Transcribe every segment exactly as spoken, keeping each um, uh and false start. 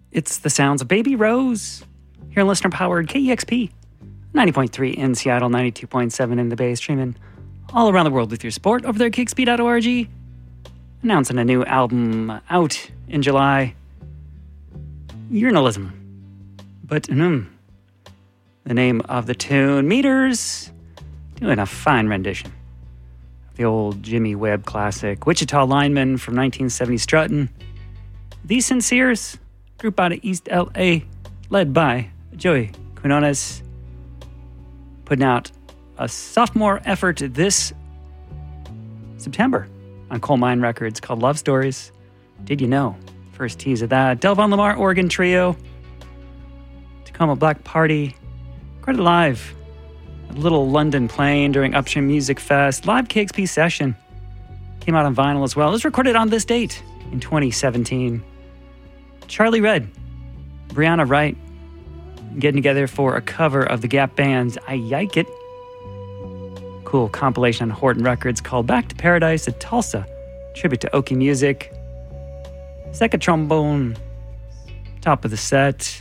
It's the sounds of Baby Rose here on listener-powered K E X P, ninety point three in Seattle, ninety-two point seven in the Bay, streaming all around the world with your sport over there at K X P dot org. Announcing a new album out in July, Urinalism. But mm, the name of the tune, Meters, doing a fine rendition of the old Jimmy Webb classic, Wichita Lineman from nineteen seventy, strutting. The Sinceres, group out of East L A, led by Joey Quinones, putting out a sophomore effort this September on Coal Mine Records called Love Stories. Did you know? First tease of that. Delvon Lamar Organ Trio, Tacoma Black Party, recorded live at Little London Plane during Upstream Music Fest. Live K X P session. Came out on vinyl as well. It was recorded on this date in twenty seventeen. Charlie Redd, Brianna Wright, getting together for a cover of the Gap Band's I Yike It. Cool compilation on Horton Records called Back to Paradise, a Tulsa tribute to Okie music. Second trombone, top of the set.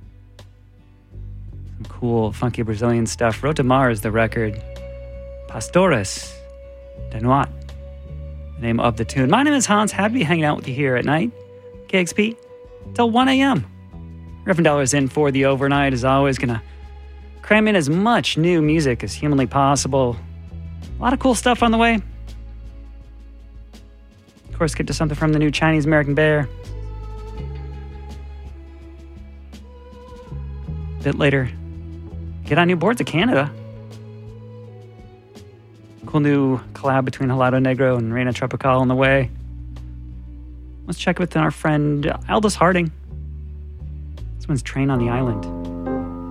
Some cool, funky Brazilian stuff. Rotamar is the record. Pastores de Noite, the name of the tune. My name is Hans. Happy to be hanging out with you here at night. K X P till one a.m. Reverend Dollar's in for the overnight. As always, gonna cram in as much new music as humanly possible. A lot of cool stuff on the way. Of course, get to something from the new Chinese American Bear. A bit later, get on new boards of Canada. Cool new collab between Helado Negro and Reina Tropical on the way. Let's check with our friend Aldous Harding. This one's Train on the Island.